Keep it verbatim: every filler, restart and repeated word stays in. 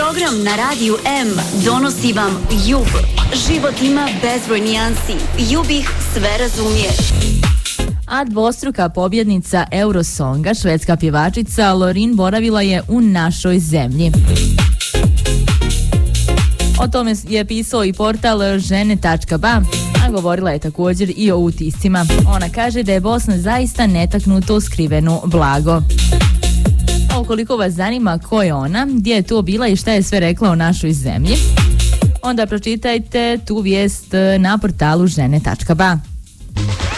program na Radiju M donosi vam Jub. Život ima bezbroj nijansi. Jub ih sve razumije. A dvostruka pobjednica Eurosonga, švedska pjevačica Loreen boravila je u našoj zemlji. O tome je pisao i portal žene tačka ba, a govorila je također i o utiscima. Ona kaže da je Bosna zaista netaknuto skriveno blago. A ukoliko vas zanima ko je ona, gdje je to bila i šta je sve rekla o našoj zemlji, onda pročitajte tu vijest na portalu žene tačka ba.